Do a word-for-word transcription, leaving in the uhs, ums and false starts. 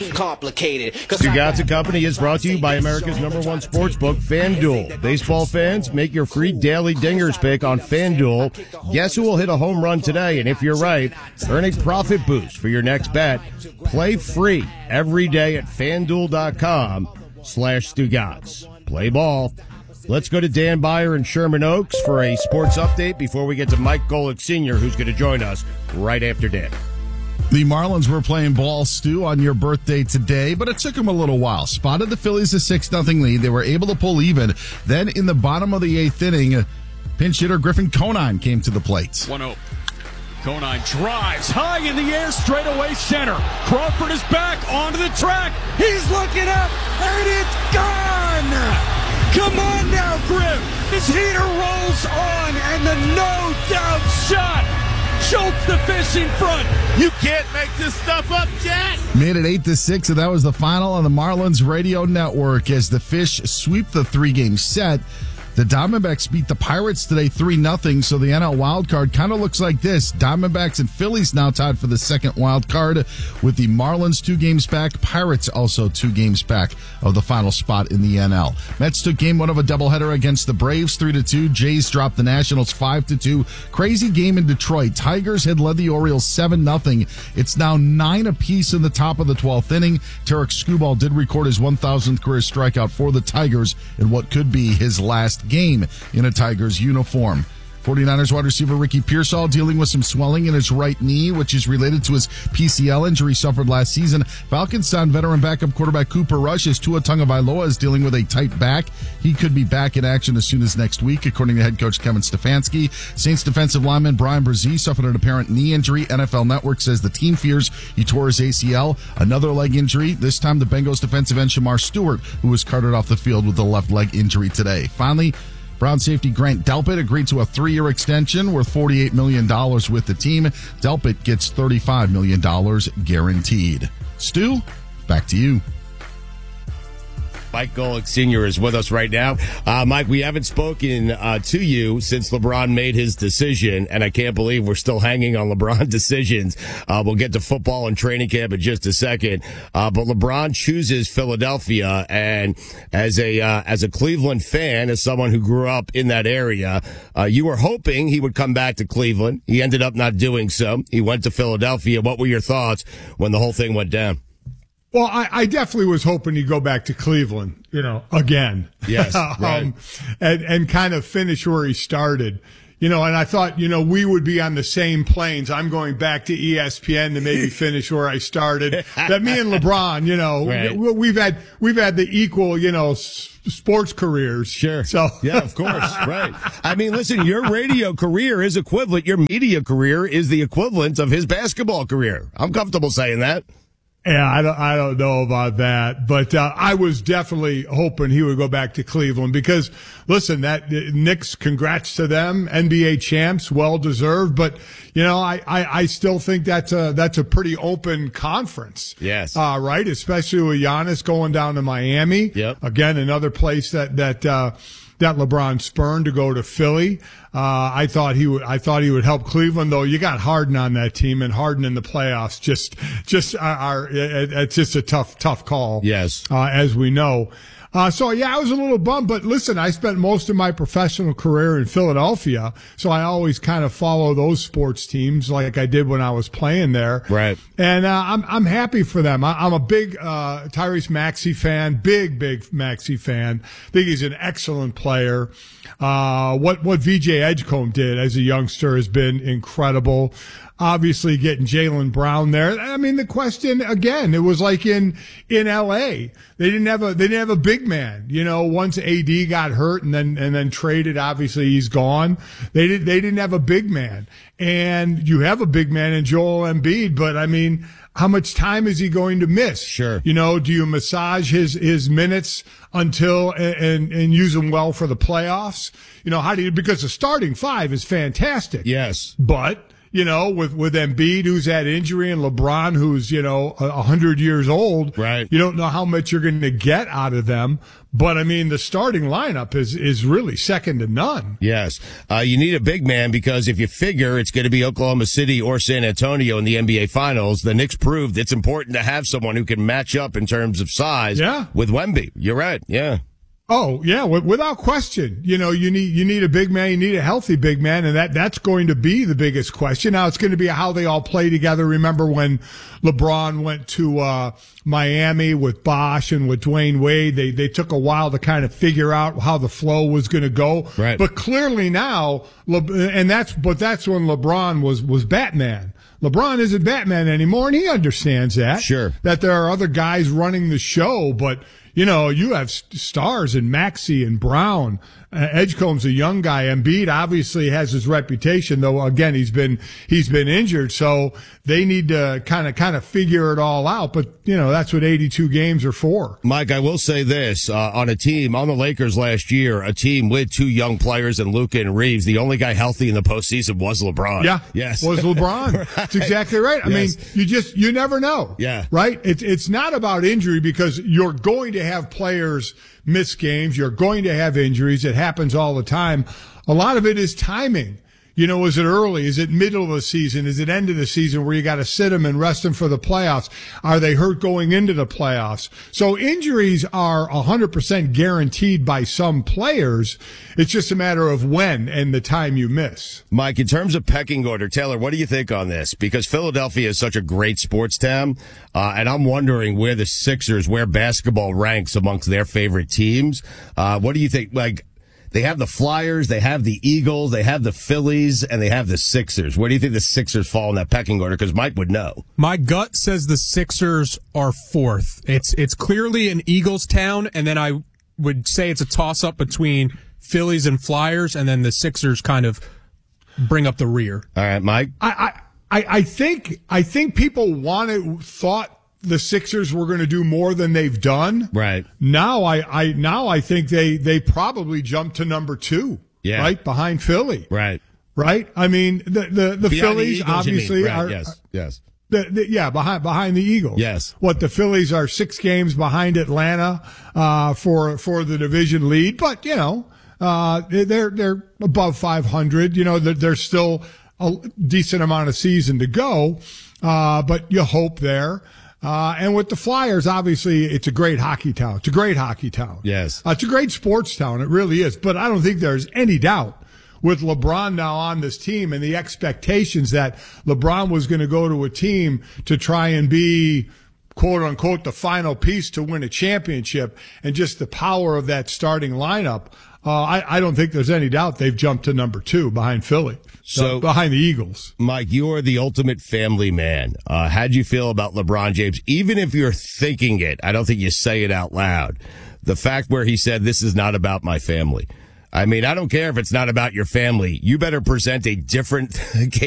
Complicated. Stugotz and Company is brought to you by America's number one sports book, FanDuel. Baseball fans, make your free daily dingers pick on FanDuel. Guess who will hit a home run today? And if you're right, earn a profit boost for your next bet. Play free every day at FanDuel.com slash Stugotz. Play ball. Let's go to Dan Beyer in Sherman Oaks for a sports update before we get to Mike Golick Senior, who's going to join us right after Dan. The Marlins were playing ball, Stu, on your birthday today, but it took them a little while. Spotted the Phillies a six nothing lead. They were able to pull even. Then in the bottom of the eighth inning, pinch hitter Griffin Conine came to the plate. one oh. Conine drives high in the air, straight away center. Crawford is back onto the track. He's looking up, and it's gone! Come on now, Griff. His heater rolls on, and the no-doubt shot. Schultz the fish in front. You can't make this stuff up, Jack. Made it eight to six, and that was the final on the Marlins radio network as the Fish sweep the three-game set. The Diamondbacks beat the Pirates today three nothing, so the N L wildcard kind of looks like this. Diamondbacks and Phillies now tied for the second wildcard, with the Marlins two games back, Pirates also two games back of the final spot in the N L. Mets took game one of a doubleheader against the Braves three to two. Jays dropped the Nationals five to two. Crazy game in Detroit. Tigers had led the Orioles seven nothing. It's now nine apiece in the top of the twelfth inning. Tarek Skubal did record his one thousandth career strikeout for the Tigers in what could be his last game in a Tigers uniform. forty-niners wide receiver Ricky Pearsall dealing with some swelling in his right knee, which is related to his P C L injury suffered last season. Falcons signed veteran backup quarterback Cooper Rush as Tua Tagovailoa is dealing with a tight back. He could be back in action as soon as next week, according to head coach Kevin Stefanski. Saints defensive lineman Brian Brzee suffered an apparent knee injury. N F L Network says the team fears he tore his A C L. Another leg injury, this time the Bengals defensive end Shamar Stewart, who was carted off the field with a left leg injury today. Finally, Brown safety Grant Delpit agreed to a three-year extension worth forty-eight million dollars with the team. Delpit gets thirty-five million dollars guaranteed. Stu, back to you. Mike Golick Senior is with us right now. Uh, Mike, we haven't spoken uh, to you since LeBron made his decision, and I can't believe we're still hanging on LeBron decisions. Uh, we'll get to football and training camp in just a second. Uh, but LeBron chooses Philadelphia, and as a uh, as a Cleveland fan, as someone who grew up in that area, uh, you were hoping he would come back to Cleveland. He ended up not doing so. He went to Philadelphia. What were your thoughts when the whole thing went down? Well, I, I definitely was hoping he'd go back to Cleveland, you know, again. Yes, right. um, and, and kind of finish where he started. You know, and I thought, you know, we would be on the same planes. I'm going back to E S P N to maybe finish where I started. That me and LeBron, you know, right. we, we've had, we've had the equal, you know, s- sports careers. Sure. So. Yeah, of course. Right. I mean, listen, your radio career is equivalent. Your media career is the equivalent of his basketball career. I'm comfortable saying that. Yeah, I don't, I don't know about that, but uh, I was definitely hoping he would go back to Cleveland because, listen, that Knicks, congrats to them, N B A champs, well deserved. But you know, I, I, I still think that's a that's a pretty open conference. Yes, uh, right, especially with Giannis going down to Miami. Yep. Again, another place that that. Uh, that LeBron spurned to go to Philly. Uh, I thought he would, I thought he would help Cleveland, though. You got Harden on that team, and Harden in the playoffs just, just are, are it's just a tough, tough call. Yes. Uh, as we know. Uh, so yeah, I was a little bummed, but listen, I spent most of my professional career in Philadelphia, so I always kind of follow those sports teams like I did when I was playing there. Right. And, uh, I'm, I'm happy for them. I, I'm a big, uh, Tyrese Maxey fan, big, big Maxey fan. I think he's an excellent player. Uh, what, what V J Edgecombe did as a youngster has been incredible. Obviously getting Jaylen Brown there. I mean, the question again, it was like in, in L A. They didn't have a, they didn't have a big man. You know, once A D got hurt and then, and then traded, obviously he's gone. They did, they didn't have a big man. And you have a big man in Joel Embiid, but I mean, how much time is he going to miss? Sure. You know, do you massage his, his minutes until, and, and, and use them well for the playoffs? You know, how do you, because the starting five is fantastic. Yes. But, you know, with, with Embiid, who's had injury, and LeBron, who's, you know, a hundred years old. Right. You don't know how much you're going to get out of them. But, I mean, the starting lineup is, is really second to none. Yes. Uh, you need a big man because if you figure it's going to be Oklahoma City or San Antonio in the N B A Finals, the Knicks proved it's important to have someone who can match up in terms of size yeah. with Wemby. You're right. Yeah. Oh, yeah, w- without question. You know, you need you need a big man, you need a healthy big man, and that, that's going to be the biggest question. Now, it's going to be how they all play together. Remember when LeBron went to uh Miami with Bosh and with Dwayne Wade, they they took a while to kind of figure out how the flow was going to go. Right. But clearly now, Le- and that's but that's when LeBron was was Batman. LeBron isn't Batman anymore, and he understands that. Sure. That there are other guys running the show, but you know, you have stars in Maxey and Brown. Uh, Edgecombe's a young guy. Embiid obviously has his reputation, though. Again, he's been he's been injured, so they need to kind of kind of figure it all out. But you know, that's what eighty-two games are for. Mike, I will say this: uh, on a team on the Lakers last year, a team with two young players and Luka and Reeves, the only guy healthy in the postseason was LeBron. Yeah, yes, was LeBron. Right. That's exactly right. I yes. mean, you just you never know. Yeah, right. It's it's not about injury because you're going to have players miss games. You're going to have injuries. It happens all the time. A lot of it is timing. You know, is it early? Is it middle of the season? Is it end of the season where you got to sit them and rest them for the playoffs? Are they hurt going into the playoffs? So injuries are one hundred percent guaranteed by some players. It's just a matter of when and the time you miss. Mike, in terms of pecking order, Taylor, what do you think on this? Because Philadelphia is such a great sports town, uh, and I'm wondering where the Sixers, where basketball ranks amongst their favorite teams. Uh, what do you think? Like, they have the Flyers, they have the Eagles, they have the Phillies, and they have the Sixers. Where do you think the Sixers fall in that pecking order? Because Mike would know. My gut says the Sixers are fourth. It's it's clearly an Eagles town, and then I would say it's a toss-up between Phillies and Flyers, and then the Sixers kind of bring up the rear. All right, Mike? I I, I think I think people wanted thought the Sixers were going to do more than they've done. Right. Now I, I now I think they, they probably jumped to number two. Yeah. Right behind Philly. Right. Right. I mean the the, the Phillies the Eagles, obviously right. are yes yes the, the, yeah behind behind the Eagles. Yes. What the Phillies are six games behind Atlanta uh, for for the division lead, but you know uh, they're they're above five hundred. You know they're, they're still a decent amount of season to go, uh, but you hope there. Uh, and with the Flyers, obviously, it's a great hockey town. It's a great hockey town. Yes. Uh, it's a great sports town. It really is. But I don't think there's any doubt with LeBron now on this team and the expectations that LeBron was going to go to a team to try and be, quote unquote, the final piece to win a championship, and just the power of that starting lineup. Uh, I, I don't think there's any doubt they've jumped to number two behind Philly, so uh, behind the Eagles. Mike, you are the ultimate family man. Uh, how'd you feel about LeBron James? Even if you're thinking it, I don't think you say it out loud. The fact where he said, this is not about my family. I mean, I don't care if it's not about your family. You better present a different